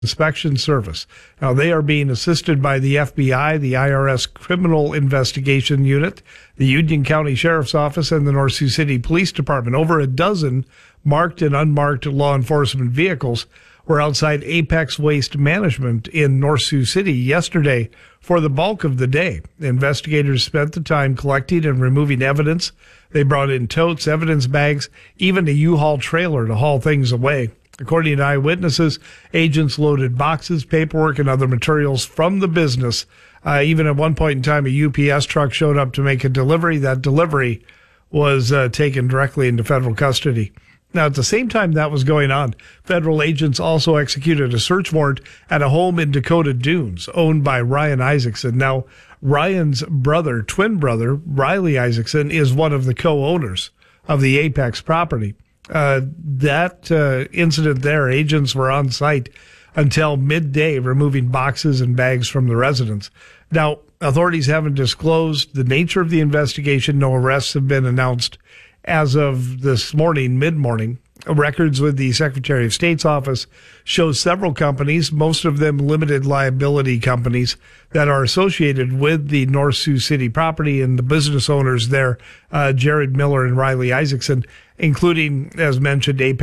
Inspection Service. Now, they are being assisted by the FBI, the IRS Criminal Investigation Unit, the Union County Sheriff's Office, and the North Sioux City Police Department. Over a dozen marked and unmarked law enforcement vehicles were outside Apex Waste Management in North Sioux City yesterday for the bulk of the day. Investigators spent the time collecting and removing evidence. They brought in totes, evidence bags, even a U-Haul trailer to haul things away. According to eyewitnesses, agents loaded boxes, paperwork, and other materials from the business. Even at one point in time, a UPS truck showed up to make a delivery. That delivery was taken directly into federal custody. Now, at the same time that was going on, federal agents also executed a search warrant at a home in Dakota Dunes owned by Ryan Isaacson. Now, Ryan's brother, twin brother, Riley Isaacson, is one of the co-owners of the Apex property. That incident there, agents were on site until midday removing boxes and bags from the residence. Now, authorities haven't disclosed the nature of the investigation. No arrests have been announced as of this morning, mid-morning. Records with the Secretary of State's office show several companies, most of them limited liability companies, that are associated with the North Sioux City property, and the business owners there, Jared Miller and Riley Isaacson, including, as mentioned, Apex